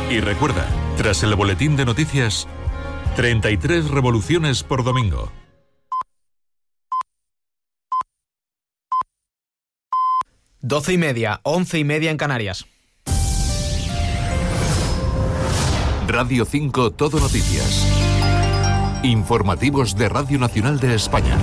Y recuerda, tras el boletín de noticias, 33 revoluciones por domingo. 12:30, 11:30 en Canarias. Radio 5 Todo Noticias. Informativos de Radio Nacional de España.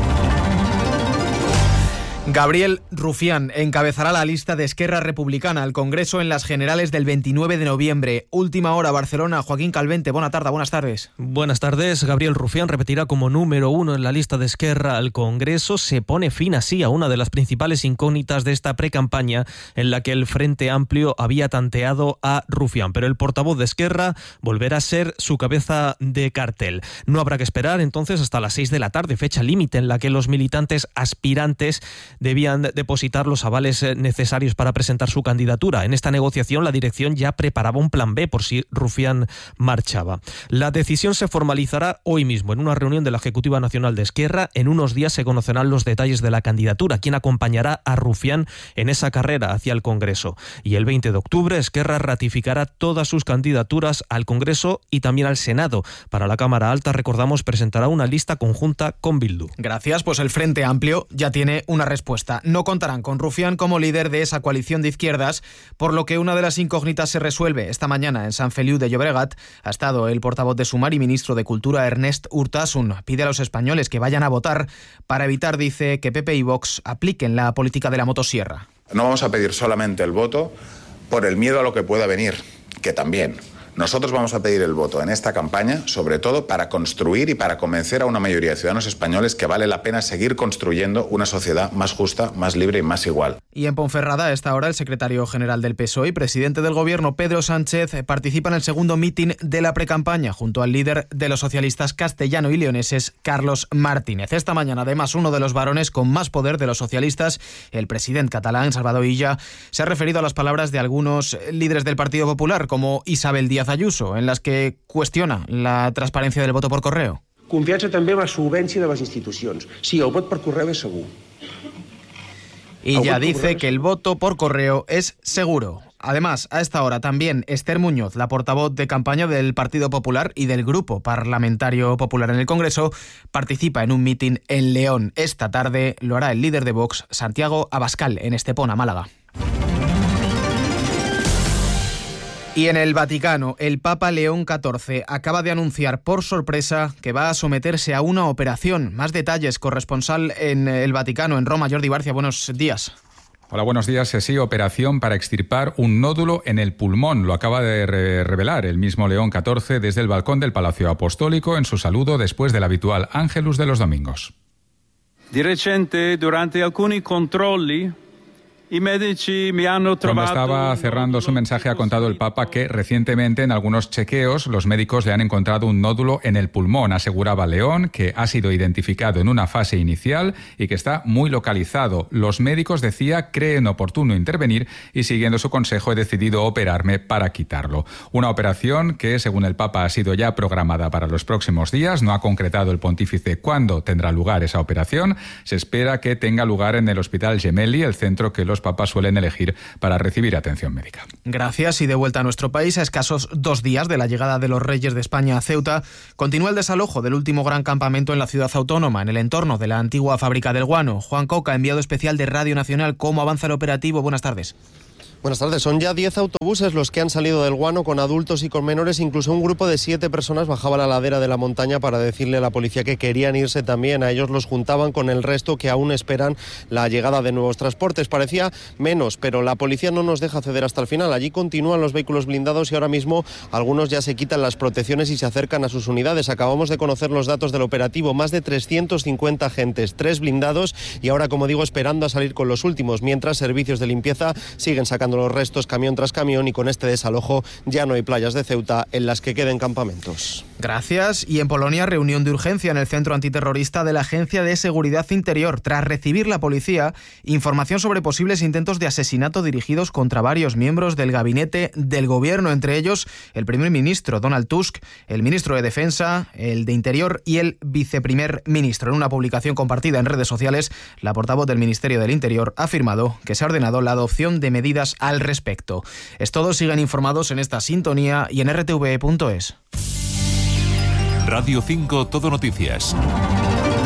Gabriel Rufián encabezará la lista de Esquerra Republicana al Congreso en las generales del 29 de noviembre. Última hora, Barcelona. Joaquín Calvente, buenas tardes. Buenas tardes. Gabriel Rufián repetirá como número 1 en la lista de Esquerra al Congreso. Se pone fin así a una de las principales incógnitas de esta precampaña en la que el Frente Amplio había tanteado a Rufián. Pero el portavoz de Esquerra volverá a ser su cabeza de cartel. No habrá que esperar entonces hasta las 6 de la tarde, fecha límite en la que los militantes aspirantes debían depositar los avales necesarios para presentar su candidatura. En esta negociación, la dirección ya preparaba un plan B por si Rufián marchaba. La decisión se formalizará hoy mismo en una reunión de la Ejecutiva Nacional de Esquerra. En unos días se conocerán los detalles de la candidatura, quién acompañará a Rufián en esa carrera hacia el Congreso. Y el 20 de octubre, Esquerra ratificará todas sus candidaturas al Congreso y también al Senado. Para la Cámara Alta, recordamos, presentará una lista conjunta con Bildu. Gracias, pues el Frente Amplio ya tiene una respuesta. No contarán con Rufián como líder de esa coalición de izquierdas, por lo que una de las incógnitas se resuelve. Esta mañana en Sant Feliu de Llobregat ha estado el portavoz de Sumar y ministro de Cultura, Ernest Urtasun. Pide a los españoles que vayan a votar para evitar, dice, que PP y Vox apliquen la política de la motosierra. No vamos a pedir solamente el voto por el miedo a lo que pueda venir, que también. Nosotros vamos a pedir el voto en esta campaña, sobre todo para construir y para convencer a una mayoría de ciudadanos españoles que vale la pena seguir construyendo una sociedad más justa, más libre y más igual. Y en Ponferrada, a esta hora, el secretario general del PSOE y presidente del Gobierno, Pedro Sánchez, participa en el segundo mitin de la precampaña junto al líder de los socialistas castellano y leoneses, Carlos Martínez. Esta mañana, además, uno de los varones con más poder de los socialistas, el presidente catalán, Salvador Illa, se ha referido a las palabras de algunos líderes del Partido Popular, como Isabel Díaz Ayuso, en las que cuestiona la transparencia del voto por correo. Confiança també en la solvència de les institucions. Sí, el vot per correu és segur. Y ya dice que el voto por correo es seguro. Además, a esta hora también Esther Muñoz, la portavoz de campaña del Partido Popular y del Grupo Parlamentario Popular en el Congreso, participa en un mitin en León. Esta tarde lo hará el líder de Vox, Santiago Abascal, en Estepona, Málaga. Y en el Vaticano, el Papa León XIV acaba de anunciar por sorpresa que va a someterse a una operación. Más detalles, corresponsal en el Vaticano, en Roma, Jordi Barcia, buenos días. Hola, buenos días. Sí, operación para extirpar un nódulo en el pulmón. Lo acaba de revelar el mismo León XIV desde el balcón del Palacio Apostólico en su saludo después del habitual Ángelus de los domingos. Di recente, durante alcuni controlli, Cuando estaba cerrando su mensaje ha contado el Papa que recientemente en algunos chequeos los médicos le han encontrado un nódulo en el pulmón. Aseguraba León que ha sido identificado en una fase inicial y que está muy localizado. Los médicos, decía, creen oportuno intervenir y siguiendo su consejo he decidido operarme para quitarlo. Una operación que, según el Papa, ha sido ya programada para los próximos días. No ha concretado el pontífice cuándo tendrá lugar esa operación. Se espera que tenga lugar en el Hospital Gemelli, el centro que los papas suelen elegir para recibir atención médica. Gracias. Y de vuelta a nuestro país, a escasos 2 días de la llegada de los Reyes de España a Ceuta, continúa el desalojo del último gran campamento en la ciudad autónoma, en el entorno de la antigua fábrica del guano. Juan Coca, enviado especial de Radio Nacional. ¿Cómo avanza el operativo? Buenas tardes. Buenas tardes. Son ya 10 autobuses los que han salido del guano con adultos y con menores. Incluso un grupo de 7 personas bajaba la ladera de la montaña para decirle a la policía que querían irse también. A ellos los juntaban con el resto que aún esperan la llegada de nuevos transportes. Parecía menos, pero la policía no nos deja ceder hasta el final. Allí continúan los vehículos blindados y ahora mismo algunos ya se quitan las protecciones y se acercan a sus unidades. Acabamos de conocer los datos del operativo. Más de 350 agentes, 3 blindados y ahora, como digo, esperando a salir con los últimos. Mientras servicios de limpieza siguen sacando los restos camión tras camión y con este desalojo ya no hay playas de Ceuta en las que queden campamentos. Gracias. Y en Polonia, reunión de urgencia en el centro antiterrorista de la Agencia de Seguridad Interior, tras recibir la policía información sobre posibles intentos de asesinato dirigidos contra varios miembros del gabinete del gobierno, entre ellos el primer ministro Donald Tusk, el ministro de Defensa, el de Interior y el viceprimer ministro. En una publicación compartida en redes sociales, la portavoz del Ministerio del Interior ha afirmado que se ha ordenado la adopción de medidas al respecto. Es todo, sigan informados en esta sintonía y en rtve.es. Radio 5 Todo Noticias.